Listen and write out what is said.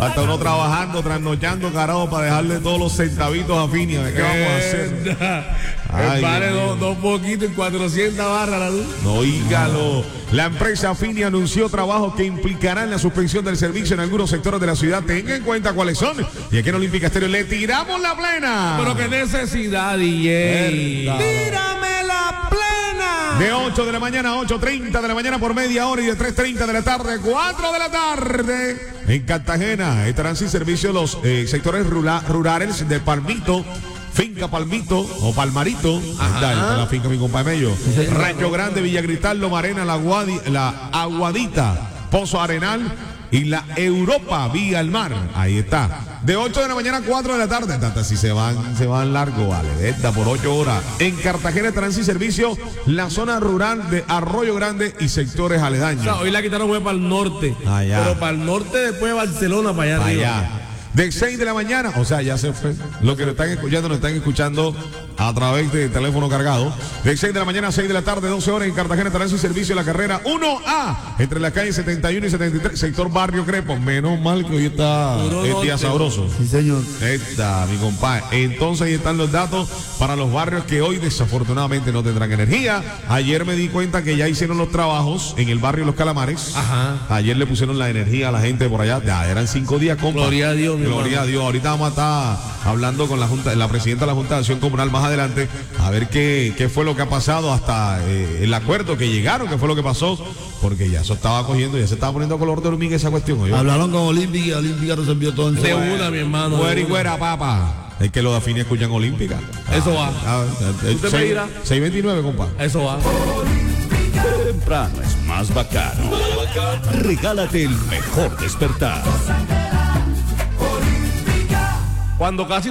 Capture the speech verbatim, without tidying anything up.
Hasta uno trabajando, trasnochando, carajo, para dejarle todos los centavitos a Finia. ¿Qué vamos a hacer? Ay, vale dos, dos poquitos y cuatrocientas barras la luz. No, oígalo. La empresa Finia anunció trabajos que implicarán la suspensión del servicio en algunos sectores de la ciudad. Tenga en cuenta cuáles son. Y aquí en Olímpica Estéreo le tiramos la plena. Pero qué necesidad, D J. Tírame la plena. De ocho de la mañana a ocho treinta de la mañana por media hora y de tres treinta de la tarde, cuatro de la tarde. En Cartagena estarán sin servicio los eh, sectores rura, rurales de Palmito, Finca Palmito o Palmarito. Ahí está la finca mi compa Mello. Sí, Rancho Grande, Villa Cristal, Loma Arena, la, Guadi, la Aguadita, Pozo Arenal y la Europa Vía al Mar. Ahí está. De ocho de la mañana a cuatro de la tarde. Tata, si se van, se van largo, vale. Esta por ocho horas. En Cartagena estarán sin servicio la zona rural de Arroyo Grande y sectores aledaños. O sea, hoy la quitaron fue para el norte. Allá. Pero para el norte después de Barcelona, para allá para arriba. allá. De seis de la mañana, o sea, ya se fue. Lo que nos están escuchando, nos están escuchando a través de teléfono cargado. De seis de la mañana a seis de la tarde, doce horas en Cartagena estarán sin servicio la carrera uno A entre las calles setenta y uno y setenta y tres, sector Barrio Crepo. Menos mal que hoy está el día sabroso. Sí, señor. Esta, mi compadre. Entonces ahí están los datos para los barrios que hoy desafortunadamente no tendrán energía. Ayer me di cuenta que ya hicieron los trabajos en el barrio Los Calamares. Ajá. Ayer le pusieron la energía a la gente por allá. Ya eran cinco días, compa. Gloria a Dios. Gloria a Dios. Ahorita vamos a estar hablando con la Junta, la presidenta de la Junta de Acción Comunal más adelante, a ver qué, qué fue lo que ha pasado hasta eh, el acuerdo que llegaron, qué fue lo que pasó, porque ya eso estaba cogiendo, ya se estaba poniendo color de hormiga esa cuestión. ¿Oye? Hablaron con Olímpica y Olímpica resolvió todo en De una, mi hermano. Güera y güera, papá. Es que los de Afini escuchan Olímpica. Eso va. Ah, eh, ¿Usted me dirá? seis veintinueve, compa. Eso va. Temprano es más bacano. Regálate el mejor despertar. Cuando casi